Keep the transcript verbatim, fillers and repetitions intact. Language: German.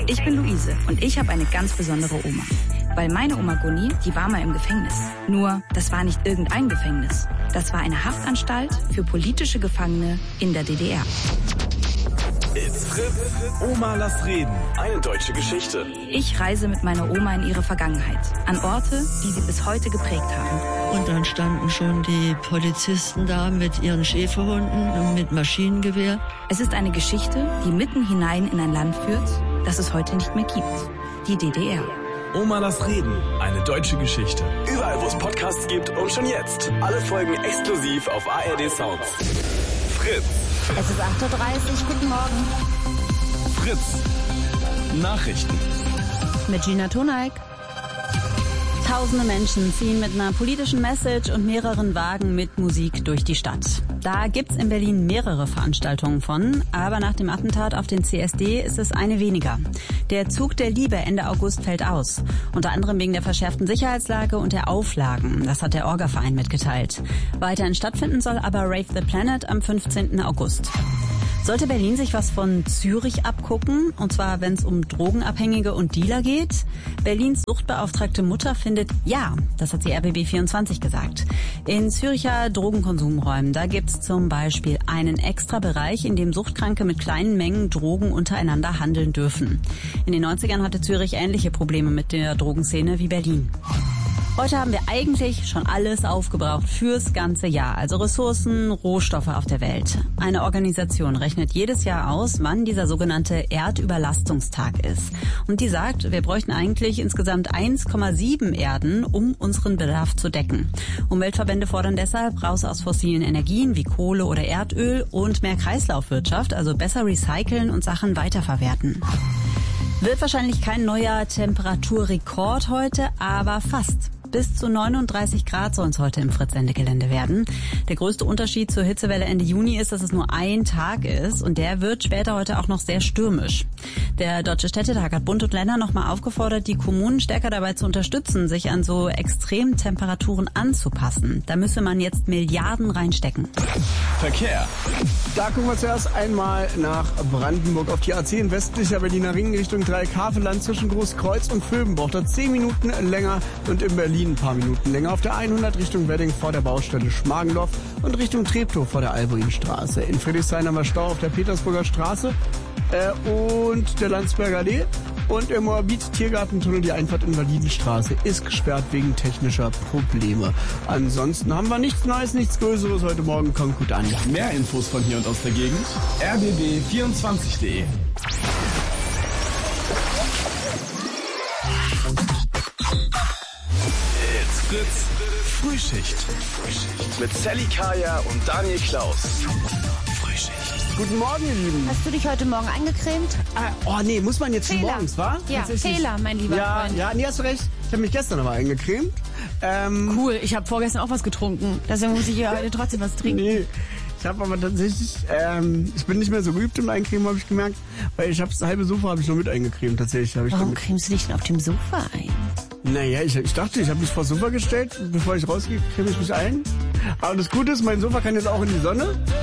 Ich bin Luise und ich habe eine ganz besondere Oma. Weil meine Oma Gunni, die war mal im Gefängnis. Nur, das war nicht irgendein Gefängnis. Das war eine Haftanstalt für politische Gefangene in der D D R. It's Fritz. Oma, lass reden. Eine deutsche Geschichte. Ich reise mit meiner Oma in ihre Vergangenheit. An Orte, die sie bis heute geprägt haben. Und dann standen schon die Polizisten da mit ihren Schäferhunden und mit Maschinengewehr. Es ist eine Geschichte, die mitten hinein in ein Land führt, das es heute nicht mehr gibt. Die D D R. Oma, lass reden. Eine deutsche Geschichte. Überall, wo es Podcasts gibt und schon jetzt. Alle Folgen exklusiv auf A R D Sounds. Fritz. Es ist acht Uhr dreißig, guten Morgen. Fritz. Nachrichten. Mit Gina Toneik. Tausende Menschen ziehen mit einer politischen Message und mehreren Wagen mit Musik durch die Stadt. Da gibt's in Berlin mehrere Veranstaltungen von, aber nach dem Attentat auf den C S D ist es eine weniger. Der Zug der Liebe Ende August fällt aus. Unter anderem wegen der verschärften Sicherheitslage und der Auflagen. Das hat der Orga-Verein mitgeteilt. Weiterhin stattfinden soll aber Rave the Planet am fünfzehnten August. Sollte Berlin sich was von Zürich abgucken? Und zwar, wenn es um Drogenabhängige und Dealer geht? Berlins suchtbeauftragte Mutter findet ja, das hat sie R B B vierundzwanzig gesagt. In Züricher Drogenkonsumräumen, da gibt's zum Beispiel einen extra Bereich, in dem Suchtkranke mit kleinen Mengen Drogen untereinander handeln dürfen. In den neunzigern hatte Zürich ähnliche Probleme mit der Drogenszene wie Berlin. Heute haben wir eigentlich schon alles aufgebraucht fürs ganze Jahr, also Ressourcen, Rohstoffe auf der Welt. Eine Organisation rechnet jedes Jahr aus, wann dieser sogenannte Erdüberlastungstag ist. Und die sagt, wir bräuchten eigentlich insgesamt eins Komma sieben Erden, um unseren Bedarf zu decken. Umweltverbände fordern deshalb raus aus fossilen Energien wie Kohle oder Erdöl und mehr Kreislaufwirtschaft, also besser recyceln und Sachen weiterverwerten. Wird wahrscheinlich kein neuer Temperaturrekord heute, aber fast. Bis zu neununddreißig Grad sollen es heute im Fritz-Ende-Gelände werden. Der größte Unterschied zur Hitzewelle Ende Juni ist, dass es nur ein Tag ist und der wird später heute auch noch sehr stürmisch. Der Deutsche Städtetag hat Bund und Länder nochmal aufgefordert, die Kommunen stärker dabei zu unterstützen, sich an so extremen Temperaturen anzupassen. Da müsse man jetzt Milliarden reinstecken. Verkehr. Da gucken wir zuerst einmal nach Brandenburg auf die A zehn westlicher Berliner Ring Richtung Dreieckhaveland zwischen Großkreuz und Vöben. Braucht er zehn Minuten länger und in Berlin ein paar Minuten länger. Auf der hundert Richtung Wedding vor der Baustelle Schmargendorf und Richtung Treptow vor der Albuinstraße. In Friedrichshain haben wir Stau auf der Petersburger Straße äh, und der Landsberger Allee. Und im Moabit-Tiergartentunnel die Einfahrt in Validenstraße ist gesperrt wegen technischer Probleme. Ansonsten haben wir nichts Neues, nichts Größeres. Heute Morgen kommt gut an. Mehr Infos von hier und aus der Gegend. R B B vierundzwanzig punkt de. It's Fritz. Frühschicht. Mit Sally Kaya und Daniel Klaus. Frühschicht. Guten Morgen, ihr Lieben. Hast du dich heute Morgen eingecremt? Ah, oh nee, muss man jetzt schon Fehler. morgens, wa? Ja, Fehler, mein lieber ja, Freund. Ja, nee, hast du recht. Ich habe mich gestern aber eingecremt. Ähm, Cool, ich habe vorgestern auch was getrunken. Deswegen muss ich ja heute trotzdem was trinken. Nee, ich habe aber tatsächlich, ähm, ich bin nicht mehr so geübt im Eincremen, habe ich gemerkt. Weil ich habe das halbe Sofa habe ich nur mit eingecremt, tatsächlich. Hab ich Warum damit. cremst du dich denn auf dem Sofa ein? Naja, ich, ich dachte, ich habe mich vor das Sofa gestellt. Bevor ich rausgehe, creme ich mich ein. Aber das Gute ist, mein Sofa kann jetzt auch in die Sonne.